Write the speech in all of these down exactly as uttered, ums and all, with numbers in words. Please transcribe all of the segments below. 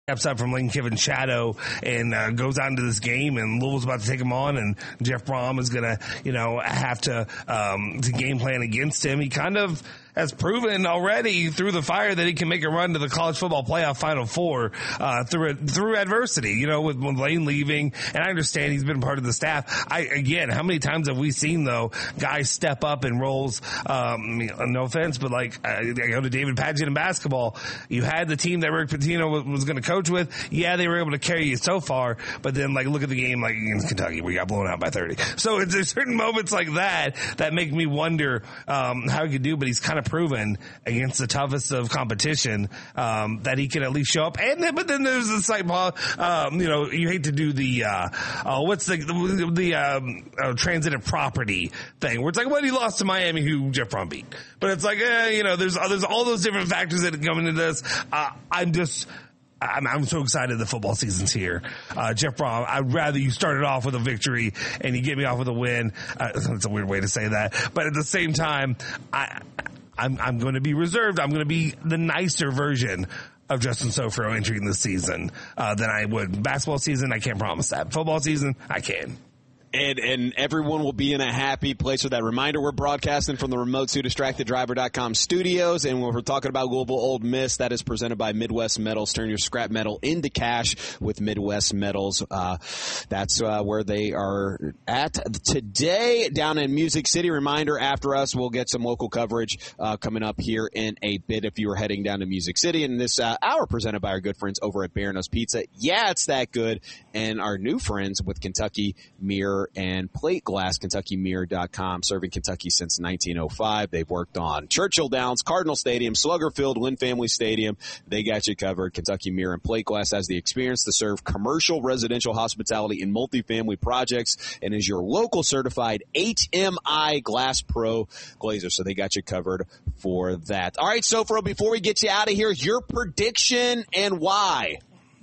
steps up from Lane Kiffin's shadow and uh, goes out into this game, and Louisville's about to take him on, and Jeff Brom is going to, you know, have to, um, to game plan against him. He kind of has proven already through the fire that he can make a run to the college football playoff Final Four uh, through through adversity. You know, with, with Lane leaving, and I understand he's been part of the staff. I again, how many times have we seen though guys step up in roles? Um, no offense, but like uh, I go to David Padgett in basketball. You had the team that Rick Pitino was, was going to coach with. Yeah, they were able to carry you so far, but then like look at the game like against Kentucky, we got blown out by thirty. So it's, there's certain moments like that that make me wonder um, how he could do. But he's kind of proven against the toughest of competition um, that he can at least show up. And then, but then there's this like, um, you know, you hate to do the uh, uh, what's the the, the um, uh, transitive property thing where it's like, well, he lost to Miami, who Jeff Brom beat. But it's like, eh, you know, there's there's all those different factors that come into this. Uh, I'm just. I'm, I'm so excited the football season's here. Uh, Jeff Brom, I'd rather you started off with a victory and you get me off with a win. Uh, that's a weird way to say that. But at the same time, I, I'm, I'm going to be reserved. I'm going to be the nicer version of Justin Sofro entering this season uh, than I would. Basketball season, I can't promise that. Football season, I can. And, and everyone will be in a happy place with that. Reminder, we're broadcasting from the remote to distracted driver dot com studios. And when we're talking about Louisville Old Miss, that is presented by Midwest Metals. Turn your scrap metal into cash with Midwest Metals. Uh, that's uh, where they are at today down in Music City. Reminder, after us, we'll get some local coverage uh, coming up here in a bit if you were heading down to Music City. And this uh, hour presented by our good friends over at Barano's Pizza. Yeah, it's that good. And our new friends with Kentucky Mirror and Plate Glass, Kentucky Mirror dot com, serving Kentucky since nineteen oh five. They've worked on Churchill Downs, Cardinal Stadium, Slugger Field, Wynn Family Stadium. They got you covered. Kentucky Mirror and Plate Glass has the experience to serve commercial, residential, hospitality, and multifamily projects, and is your local certified H M I Glass Pro glazer. So they got you covered for that. All right, Sofro, before we get you out of here, your prediction and why.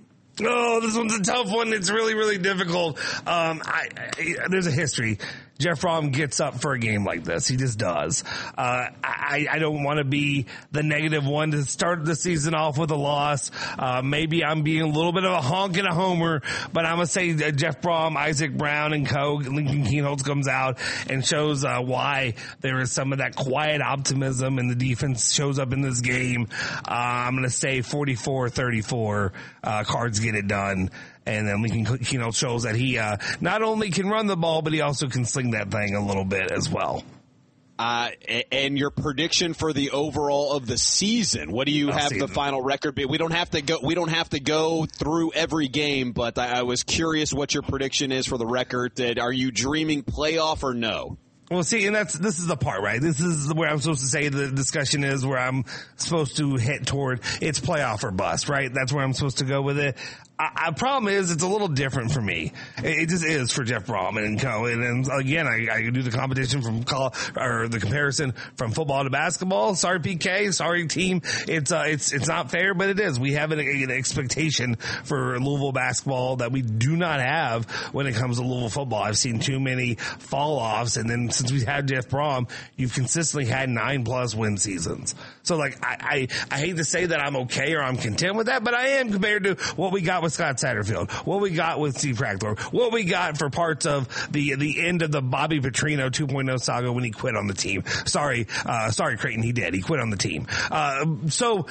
Oh, this one's a tough one. It's really, really difficult. Um, I, I, there's a history. Jeff Brom gets up for a game like this. He just does. Uh, I, I don't want to be the negative one to start the season off with a loss. Uh, maybe I'm being a little bit of a honk and a homer, but I'm going to say that Jeff Brom, Isaac Brown, and co. Lincoln Kienholz comes out and shows uh, why there is some of that quiet optimism and the defense shows up in this game. Uh, I'm going to say forty-four thirty-four. Uh, Cards get it done. And then Lincoln Kienholz shows that he uh, not only can run the ball, but he also can sling that thing a little bit as well. Uh, and your prediction for the overall of the season? What do you have season. The final record be? We don't have to go. We don't have to go through every game, but I, I was curious what your prediction is for the record. That are you dreaming playoff or no? Well, see, and that's, this is the part, right? This is where I'm supposed to say the discussion is where I'm supposed to hit toward it's playoff or bust, right? That's where I'm supposed to go with it. I, I problem is it's a little different for me. It, it just is for Jeff Brom and co. And, and again, I, I do the competition from call or the comparison from football to basketball. Sorry, P K. Sorry, team. It's, uh, it's, it's not fair, but it is. We have an, an expectation for Louisville basketball that we do not have when it comes to Louisville football. I've seen too many fall offs, and then since we've had Jeff Brom, you've consistently had nine plus win seasons. So like, I, I, I hate to say that I'm okay or I'm content with that, but I am compared to what we got with Scott Satterfield, what we got with Steve Fragler, what we got for parts of the, the end of the Bobby Petrino two point oh saga when he quit on the team. Sorry, uh, sorry, Creighton, he did. He quit on the team. Uh, so,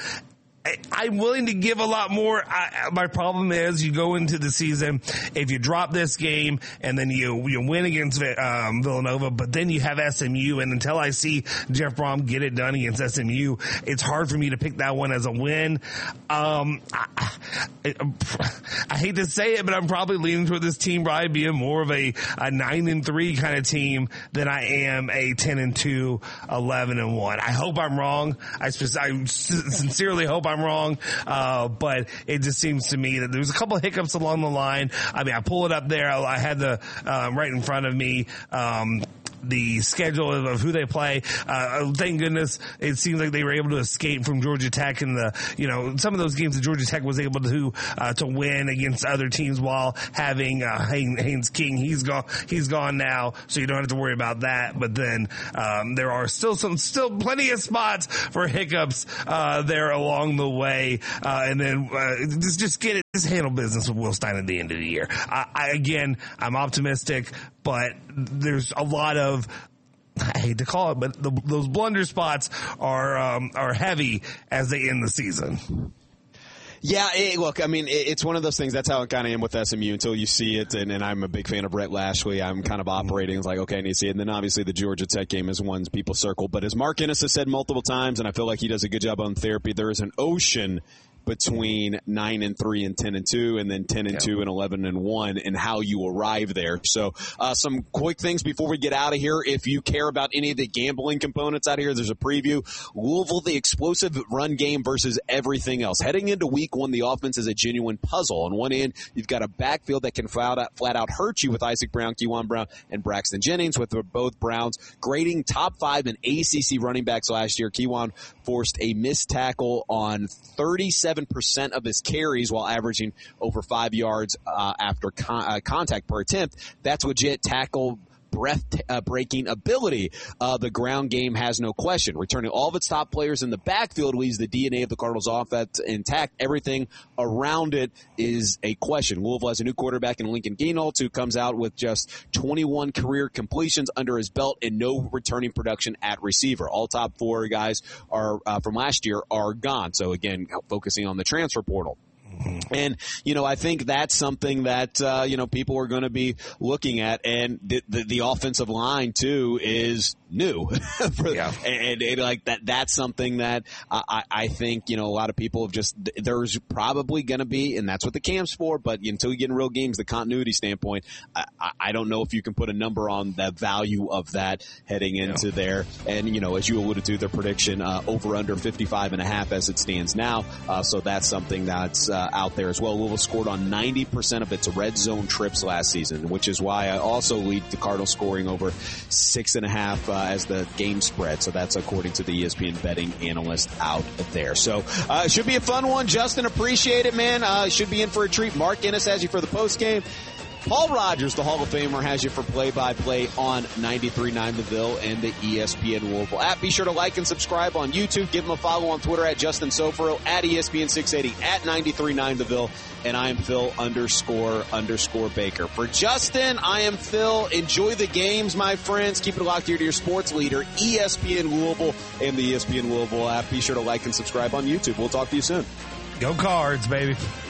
I'm willing to give a lot more. I, my problem is you go into the season, if you drop this game and then you you win against um, Villanova, but then you have S M U, and until I see Jeff Brom get it done against S M U, it's hard for me to pick that one as a win. Um, I, I, I hate to say it, but I'm probably leaning toward this team probably being more of a, a nine and three kind of team than I am a ten and two, eleven and one. I hope I'm wrong. I, I sincerely hope I'm I'm wrong, uh, but it just seems to me that there's a couple of hiccups along the line. I mean, I pull it up there. I had the uh, right in front of me. Um, the schedule of, of who they play. Uh, thank goodness it seems like they were able to escape from Georgia Tech in the, you know, some of those games that Georgia Tech was able to, uh, to win against other teams while having, uh, Haynes King. He's gone, he's gone now, so you don't have to worry about that. But then, um, there are still some, still plenty of spots for hiccups, uh, there along the way. Uh, and then, uh, just, just get it, just handle business with Will Stein at the end of the year. I, I again, I'm optimistic, but there's a lot of, I hate to call it, but the, those blunder spots are um, are heavy as they end the season. Yeah, it, look, I mean, it, it's one of those things. That's how I kind of am with S M U until you see it. And, and I'm a big fan of Brett Lashley. I'm kind of operating it's like, okay, I need to see it. And then obviously the Georgia Tech game is one people circle. But as Mark Ennis has said multiple times, and I feel like he does a good job on therapy, there is an ocean between nine and three and ten and two, and then ten and two and eleven and one, and how you arrive there. So, uh, some quick things before we get out of here. If you care about any of the gambling components out here, there's a preview. Louisville, the explosive run game versus everything else. Heading into week one, the offense is a genuine puzzle. On one end, you've got a backfield that can flat out, flat out hurt you with Isaac Brown, Kewan Brown, and Braxton Jennings, with both Browns grading top five in A C C running backs last year. Kewan forced a missed tackle on thirty-seven percent of his carries while averaging over five yards uh, after con- uh, contact per attempt. That's legit tackle breath-breaking uh, ability. Uh, the ground game has no question. Returning all of its top players in the backfield leaves the D N A of the Cardinals' offense intact. Everything around it is a question. Louisville has a new quarterback in Lincoln Geenholz, who comes out with just twenty-one career completions under his belt and no returning production at receiver. All top four guys are uh, from last year are gone. So again, focusing on the transfer portal. And, you know, I think that's something that, uh, you know, people are going to be looking at. And the, the, the offensive line, too, is new. For, yeah. and, and like that, that's something that I, I think, you know, a lot of people have just, there's probably going to be, and that's what the camp's for. But until you get in real games, the continuity standpoint, I, I don't know if you can put a number on the value of that heading into yeah. there. And, you know, as you alluded to, their prediction, uh, over under fifty-five and a half as it stands now. Uh, so that's something that's, uh, out there as well. Louisville scored on ninety percent of its red zone trips last season, which is why I also lead the Cardinals scoring over six and a half uh, as the game spread. So that's according to the E S P N betting analyst out there. So uh, it should be a fun one. Justin, appreciate it, man. Uh, should be in for a treat. Mark Ennis has you for the post game. Paul Rogers, the Hall of Famer, has you for play-by-play on ninety-three point nine The Ville and the E S P N Louisville app. Be sure to like and subscribe on YouTube. Give him a follow on Twitter at Justin Soforo, at E S P N six eighty, at ninety-three point nine The Ville, and I am Phil underscore underscore Baker. For Justin, I am Phil. Enjoy the games, my friends. Keep it locked here to your sports leader, E S P N Louisville, and the E S P N Louisville app. Be sure to like and subscribe on YouTube. We'll talk to you soon. Go Cards, baby.